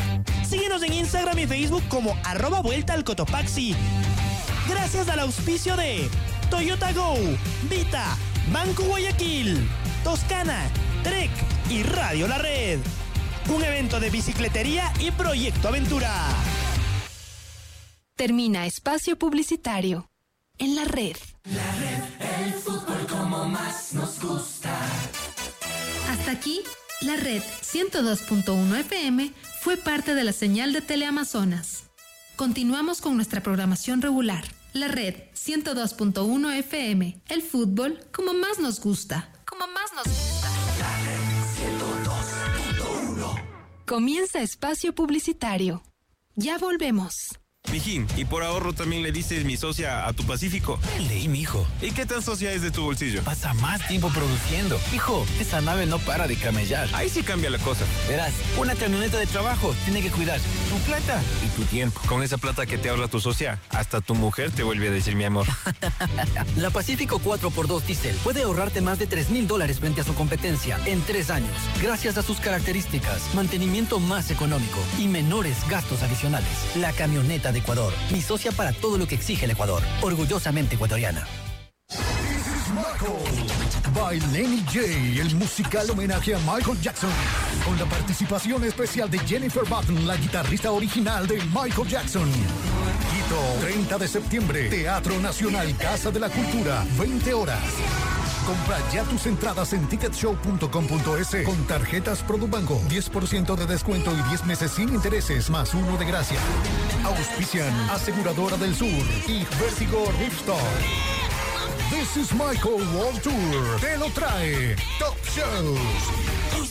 Síguenos en Instagram y Facebook como @Vuelta al Cotopaxi. Gracias al auspicio de Toyota Go, Vita, Banco Guayaquil, Toscana, Trek y Radio La Red. Un evento de bicicletería y Proyecto Aventura. Termina espacio publicitario en la red. La red, el fútbol como más nos gusta. Hasta aquí, la red 102.1 FM fue parte de la señal de Teleamazonas. Continuamos con nuestra programación regular. La red 102.1 FM, el fútbol como más nos gusta. Como más nos gusta. La red 102.1. Comienza espacio publicitario. Ya volvemos. Mijín, y por ahorro también le dices mi socia a tu Pacífico. Leí, mijo. ¿Y qué tan socia es de tu bolsillo? Pasa más tiempo produciendo. Hijo, esa nave no para de camellar. Ahí sí cambia la cosa. Verás, una camioneta de trabajo tiene que cuidar tu plata y tu tiempo. Con esa plata que te ahorra tu socia, hasta tu mujer te vuelve a decir mi amor. La Pacífico 4x2 Diesel puede ahorrarte más de $3,000 frente a su competencia en 3 años, gracias a sus características, mantenimiento más económico y menores gastos adicionales. La camioneta de Ecuador, mi socia para todo lo que exige el Ecuador. Orgullosamente ecuatoriana. This is Michael, by Lenny J, el musical homenaje a Michael Jackson, con la participación especial de Jennifer Button, la guitarrista original de Michael Jackson. Quito, 30 de septiembre, Teatro Nacional, Casa de la Cultura, 20 horas. Compra ya tus entradas en ticketshow.com.es con tarjetas Produbanco. 10% de descuento y 10 meses sin intereses, más 1 de gracia. Auspician Aseguradora del Sur y Vertigo Ripstop. This is Michael World Tour. Te lo trae Top Shows.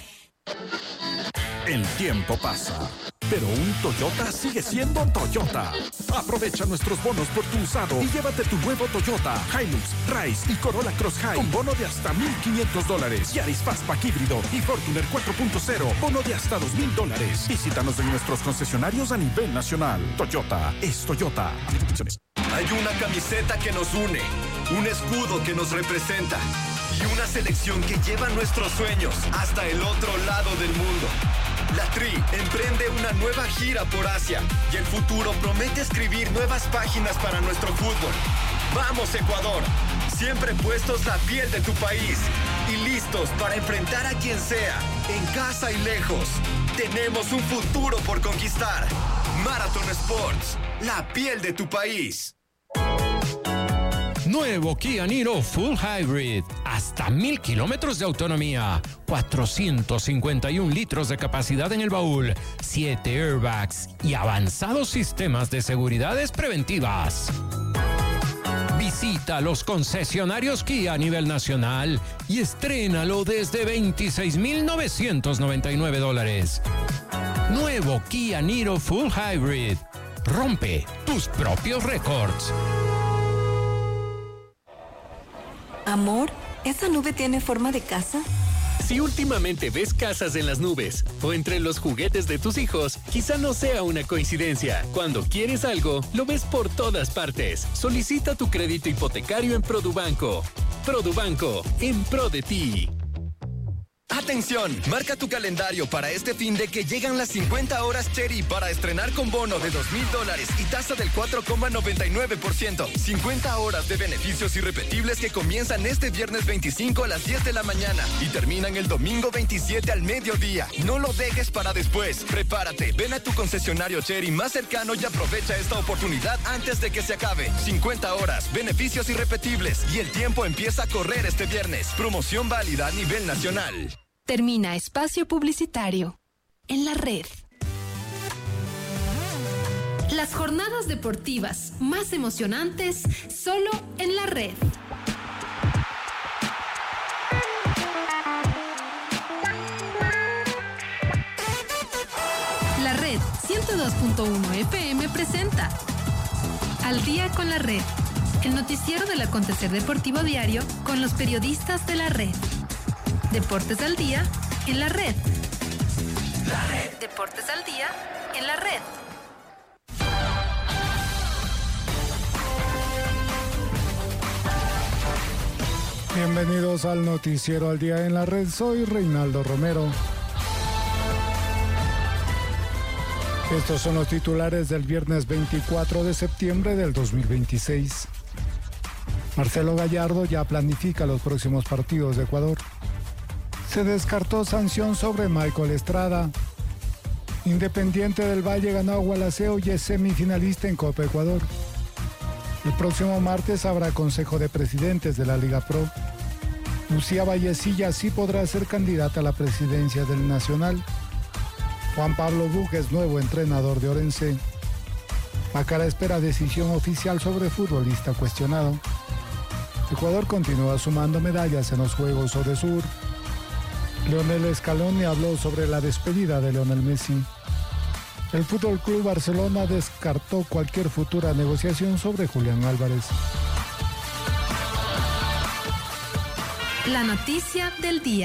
El tiempo pasa, pero un Toyota sigue siendo Toyota. Aprovecha nuestros bonos por tu usado y llévate tu nuevo Toyota Hilux, Rise y Corolla Cross High con bono de hasta $1,500. Yaris Fastback híbrido y Fortuner 4.0, bono de hasta $2,000. Visítanos en nuestros concesionarios a nivel nacional. Toyota es Toyota. Hay una camiseta que nos une, un escudo que nos representa y una selección que lleva nuestros sueños hasta el otro lado del mundo. La Tri emprende una nueva gira por Asia y el futuro promete escribir nuevas páginas para nuestro fútbol. ¡Vamos, Ecuador! Siempre puestos la piel de tu país y listos para enfrentar a quien sea, en casa y lejos. Tenemos un futuro por conquistar. Marathon Sports, la piel de tu país. Nuevo Kia Niro Full Hybrid. Hasta 1,000 kilómetros de autonomía. 451 litros de capacidad en el baúl. 7 airbags y avanzados sistemas de seguridades preventivas. Visita los concesionarios Kia a nivel nacional y estrénalo desde $26,999. Nuevo Kia Niro Full Hybrid. Rompe tus propios récords. Amor, ¿esa nube tiene forma de casa? Si últimamente ves casas en las nubes o entre los juguetes de tus hijos, quizá no sea una coincidencia. Cuando quieres algo, lo ves por todas partes. Solicita tu crédito hipotecario en Produbanco. Produbanco, en pro de ti. ¡Atención! Marca tu calendario para este fin de que llegan las 50 horas Cherry para estrenar con bono de $2,000 y tasa del 4,99%. 50 horas de beneficios irrepetibles que comienzan este viernes 25 a las 10 de la mañana y terminan el domingo 27 al mediodía. No lo dejes para después. Prepárate, ven a tu concesionario Cherry más cercano y aprovecha esta oportunidad antes de que se acabe. 50 horas, beneficios irrepetibles y el tiempo empieza a correr este viernes. Promoción válida a nivel nacional. Termina espacio publicitario en la red. Las jornadas deportivas más emocionantes solo en la red. La red 102.1 FM presenta Al día con la red, el noticiero del acontecer deportivo diario con los periodistas de la red. Deportes al día en la red. La red. Deportes al día en la red. Bienvenidos al noticiero al día en la red. Soy Reinaldo Romero. Estos son los titulares del viernes 24 de septiembre del 2026. Marcelo Gallardo ya planifica los próximos partidos de Ecuador. Se descartó sanción sobre Michael Estrada. Independiente del Valle ganó a Gualaceo y es semifinalista en Copa Ecuador. El próximo martes habrá Consejo de Presidentes de la Liga Pro. Lucía Vallecilla sí podrá ser candidata a la presidencia del Nacional. Juan Pablo Duque es nuevo entrenador de Orense. Macará espera decisión oficial sobre futbolista cuestionado. Ecuador continúa sumando medallas en los Juegos Odesur. Leonel Scaloni habló sobre la despedida de Lionel Messi. El Fútbol Club Barcelona descartó cualquier futura negociación sobre Julián Álvarez. La noticia del día.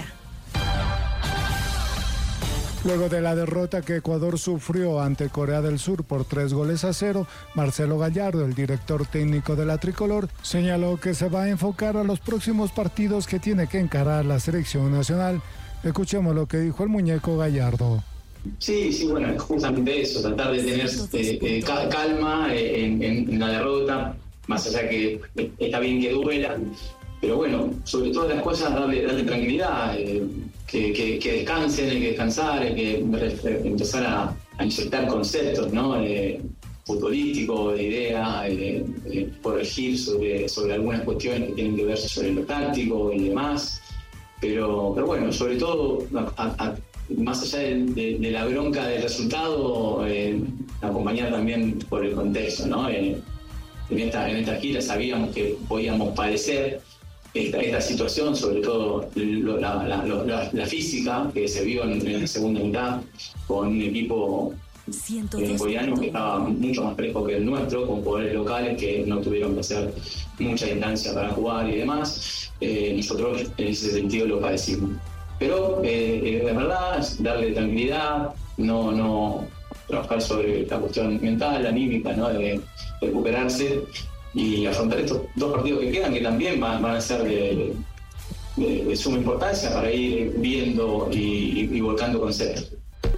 Luego de la derrota que Ecuador sufrió ante Corea del Sur por 3-0, Marcelo Gallardo, el director técnico de la tricolor, señaló que se va a enfocar a los próximos partidos que tiene que encarar la selección nacional. Escuchemos lo que dijo el muñeco Gallardo. Sí, bueno, es justamente eso, tratar de tener calma en la derrota, más allá que está bien que duela, pero bueno, sobre todas las cosas darle tranquilidad, que descansen, hay que descansar, hay que empezar a inyectar conceptos, ¿no? Futbolísticos, de idea, corregir sobre algunas cuestiones que tienen que ver sobre lo táctico y demás, pero bueno, sobre todo más allá de la bronca del resultado, acompañar también por el contexto, ¿no? En esta gira sabíamos que podíamos padecer esta situación, sobre todo la física que se vio en la segunda mitad, con un equipo coreano que estaba mucho más fresco que el nuestro, con jugadores locales que no tuvieron que hacer mucha distancia para jugar y demás. Nosotros en ese sentido lo padecimos. Pero de verdad, darle tranquilidad, no trabajar sobre la cuestión mental, anímica, ¿no? De recuperarse y afrontar estos 2 partidos que quedan, que también van a ser de suma importancia para ir viendo y volcando conceptos.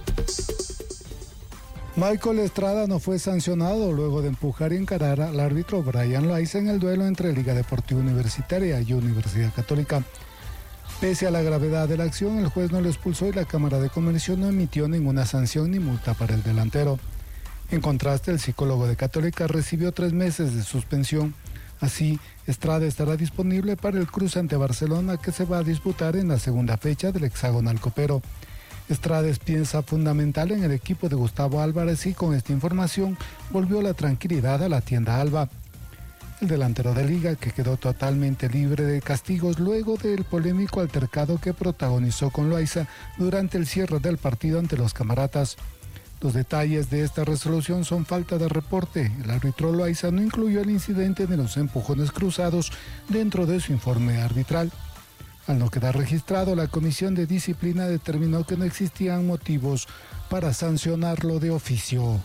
Michael Estrada no fue sancionado luego de empujar y encarar al árbitro Brian Loaiza en el duelo entre Liga Deportiva Universitaria y Universidad Católica. Pese a la gravedad de la acción, el juez no lo expulsó y la Cámara de Comercio no emitió ninguna sanción ni multa para el delantero. En contraste, el psicólogo de Católica recibió 3 meses de suspensión. Así, Estrada estará disponible para el cruce ante Barcelona que se va a disputar en la segunda fecha del hexagonal copero. Estrada es pieza fundamental en el equipo de Gustavo Álvarez y con esta información volvió la tranquilidad a la tienda Alba. El delantero de Liga, que quedó totalmente libre de castigos luego del polémico altercado que protagonizó con Loaiza durante el cierre del partido ante los Camaratas. Los detalles de esta resolución son falta de reporte. El árbitro Loaiza no incluyó el incidente de los empujones cruzados dentro de su informe arbitral. Al no quedar registrado, la Comisión de Disciplina determinó que no existían motivos para sancionarlo de oficio.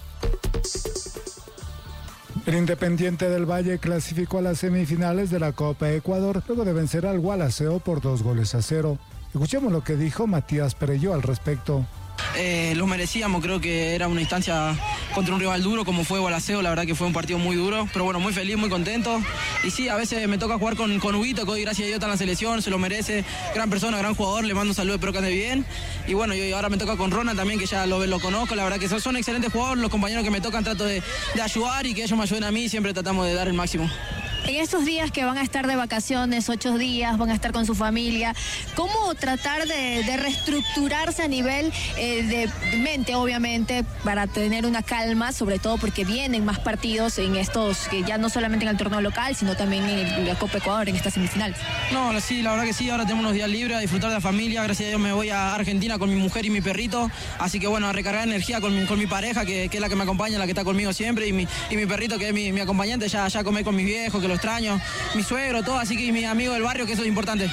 El Independiente del Valle clasificó a las semifinales de la Copa Ecuador luego de vencer al Gualaceo por 2-0. Escuchemos lo que dijo Matías Perello al respecto. Lo merecíamos, creo que era una instancia contra un rival duro como fue Gualaceo, la verdad que fue un partido muy duro, pero bueno, muy feliz, muy contento. Y sí, a veces me toca jugar con Huguito, que hoy gracias a Dios está en la selección, se lo merece, gran persona, gran jugador, le mando un saludo, espero que ande bien. Y bueno, y ahora me toca con Ronald también, que ya lo conozco, la verdad que son excelentes jugadores, los compañeros que me tocan trato de ayudar y que ellos me ayuden a mí, siempre tratamos de dar el máximo. En estos días que van a estar de vacaciones, 8 días, van a estar con su familia, ¿cómo tratar de reestructurarse a nivel de mente, obviamente, para tener una calma, sobre todo porque vienen más partidos en estos, que ya no solamente en el torneo local, sino también en la Copa Ecuador, en estas semifinales? No, sí, la verdad que sí, ahora tenemos unos días libres, a disfrutar de la familia, gracias a Dios me voy a Argentina con mi mujer y mi perrito, así que bueno, a recargar energía con mi pareja, que es la que me acompaña, la que está conmigo siempre, y mi perrito, que es mi acompañante, ya comé con mis viejos, que lo extraño, mi suegro, todo, así que mi amigo del barrio, que eso es importante.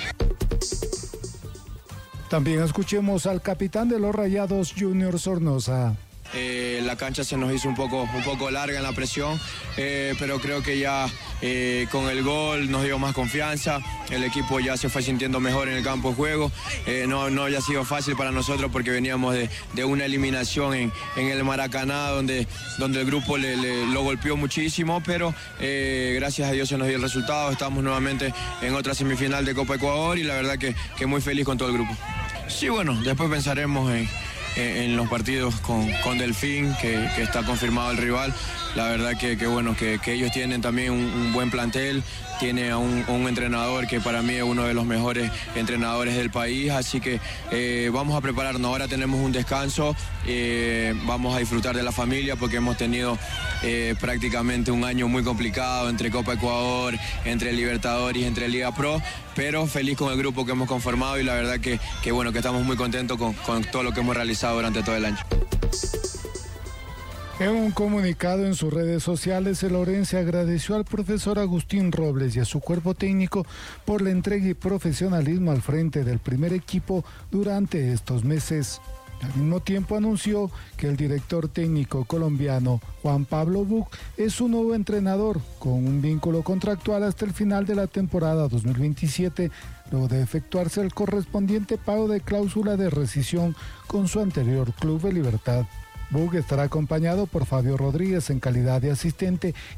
También escuchemos al capitán de los Rayados, Junior Sornosa. La cancha se nos hizo un poco larga en la presión, pero creo que ya con el gol nos dio más confianza, el equipo ya se fue sintiendo mejor en el campo de juego, no haya sido fácil para nosotros porque veníamos de una eliminación en el Maracaná donde el grupo lo golpeó muchísimo, pero gracias a Dios se nos dio el resultado, estamos nuevamente en otra semifinal de Copa Ecuador y la verdad que muy feliz con todo el grupo. Sí, bueno, después pensaremos en los partidos con Delfín, que está confirmado el rival. La verdad que bueno, que ellos tienen también un buen plantel, tiene a un entrenador que para mí es uno de los mejores entrenadores del país, así que vamos a prepararnos. Ahora tenemos un descanso, vamos a disfrutar de la familia porque hemos tenido prácticamente un año muy complicado entre Copa Ecuador, entre Libertadores y entre Liga Pro, pero feliz con el grupo que hemos conformado y la verdad que bueno, que estamos muy contentos con todo lo que hemos realizado durante todo el año. En un comunicado en sus redes sociales, el Orense agradeció al profesor Agustín Robles y a su cuerpo técnico por la entrega y profesionalismo al frente del primer equipo durante estos meses. Al mismo tiempo anunció que el director técnico colombiano Juan Pablo Buch es su nuevo entrenador, con un vínculo contractual hasta el final de la temporada 2027, luego de efectuarse el correspondiente pago de cláusula de rescisión con su anterior club de Libertad. Buch estará acompañado por Fabio Rodríguez en calidad de asistente